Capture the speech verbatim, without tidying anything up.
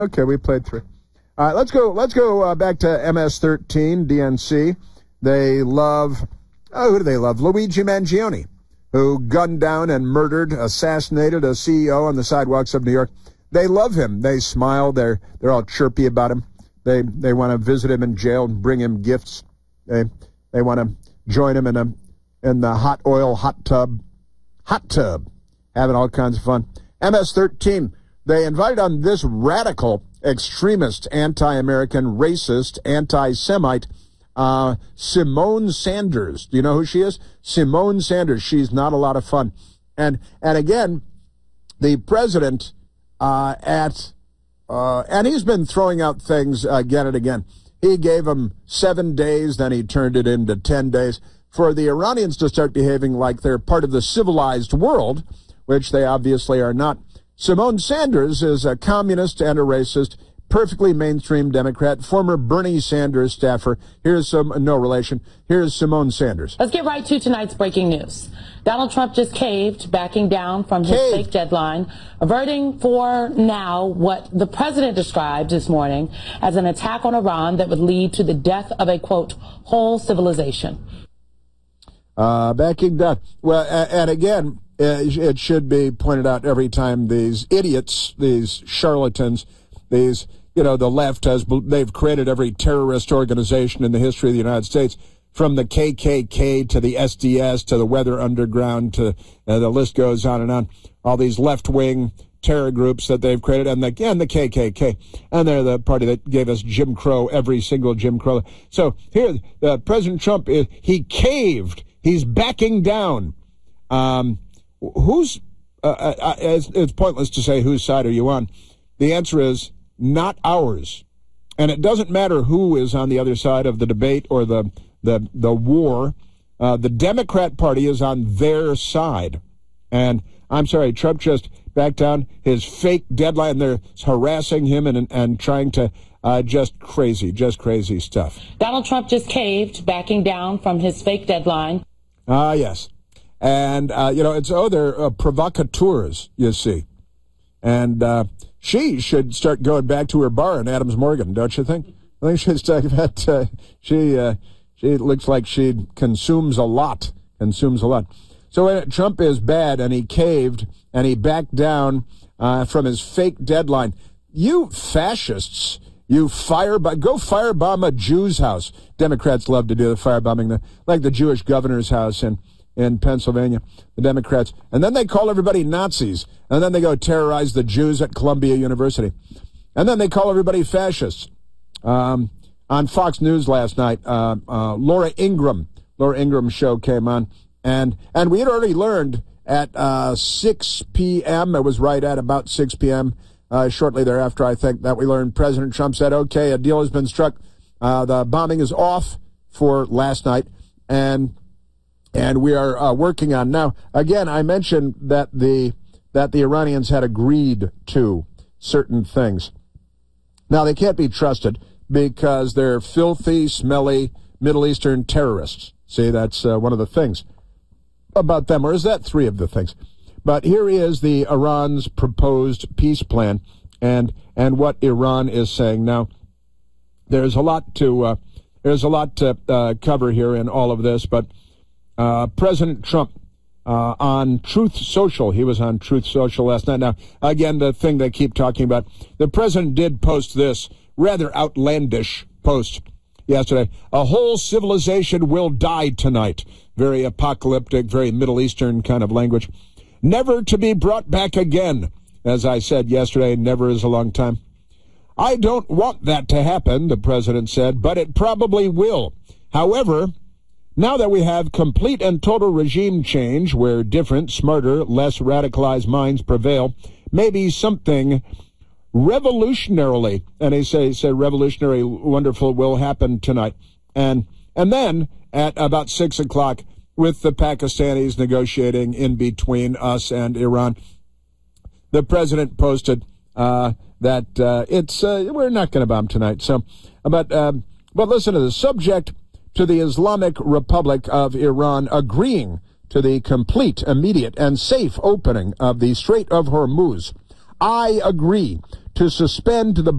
Okay, we played three. All right, let's go. Let's go uh, back to M S thirteen, D N C. They love. Oh, who do they love? Luigi Mangione, who gunned down and murdered, assassinated a C E O on the sidewalks of New York. They love him. They smile. They're they're all chirpy about him. They they want to visit him in jail and bring him gifts. They they want to join him in a in the hot oil hot tub, hot tub, having all kinds of fun. M S thirteen. They invited on this radical, extremist, anti-American, racist, anti-Semite, uh, Symone Sanders. Do you know who she is? Symone Sanders. She's not a lot of fun. And and again, the president uh, at uh, and he's been throwing out things again and again. He gave them seven days, then he turned it into ten days for the Iranians to start behaving like they're part of the civilized world, which they obviously are not. Symone Sanders is a communist and a racist, perfectly mainstream Democrat, former Bernie Sanders staffer. Here's some, no relation, here's Symone Sanders. Let's get right to tonight's breaking news. Donald Trump just caved, backing down from his Caved. fake deadline, averting for now what the president described this morning as an attack on Iran that would lead to the death of a, quote, whole civilization. Uh, backing down. Well, and again, it should be pointed out every time these idiots, these charlatans, these, you know, the left has, they've created every terrorist organization in the history of the United States, from the K K K to the S D S to the Weather Underground to uh, the list goes on and on. All these left-wing terror groups that they've created, and the, and the K K K. And they're the party that gave us Jim Crow, every single Jim Crow. So here, uh, President Trump, he caved. He's backing down. Um, Who's, uh, uh, it's, it's pointless to say whose side are you on. The answer is not ours. And it doesn't matter who is on the other side of the debate or the, the, the war. Uh, the Democrat Party is on their side. And I'm sorry, Trump just backed down his fake deadline. They're harassing him and, and trying to, uh, just crazy, just crazy stuff. Donald Trump just caved, backing down from his fake deadline. Ah, yes. And, uh, you know, it's, oh, they're uh, provocateurs, you see. And uh, she should start going back to her bar in Adams Morgan, don't you think? I think she's talking about, uh, she, uh, she looks like she consumes a lot, consumes a lot. So uh, Trump is bad, and he caved, and he backed down uh, from his fake deadline. You fascists, you fire, go firebomb a Jew's house. Democrats love to do the firebombing, the, like the Jewish governor's house in in Pennsylvania, the Democrats. And then they call everybody Nazis. And then they go terrorize the Jews at Columbia University. And then they call everybody fascists. Um, on Fox News last night, uh, uh, Laura Ingraham, Laura Ingram's show came on. And, and we had already learned at uh, six p.m., it was right at about six p.m., uh, shortly thereafter, I think, that we learned President Trump said, okay, a deal has been struck. Uh, the bombing is off for last night. And And we are uh, working on now. Again, I mentioned that the that the Iranians had agreed to certain things. Now, they can't be trusted because they're filthy, smelly Middle Eastern terrorists. See, that's uh, one of the things about them. Or is that three of the things? But here is the Iran's proposed peace plan and and what Iran is saying. Now, there's a lot to uh, there's a lot to uh, cover here in all of this, but Uh, President Trump uh, on Truth Social. He was on Truth Social last night. Now, again, the thing they keep talking about, the president did post this rather outlandish post yesterday. A whole civilization will die tonight. Very apocalyptic, very Middle Eastern kind of language. Never to be brought back again. As I said yesterday, never is a long time. I don't want that to happen, the president said, but it probably will. However, now that we have complete and total regime change where different, smarter, less radicalized minds prevail, maybe something revolutionarily, and he say, said revolutionary, wonderful will happen tonight. And and then at about six o'clock, with the Pakistanis negotiating in between us and Iran, the president posted uh, that uh, it's uh, we're not going to bomb tonight. So, but uh, but listen to the subject. To the Islamic Republic of Iran agreeing to the complete, immediate, and safe opening of the Strait of Hormuz. I agree to suspend the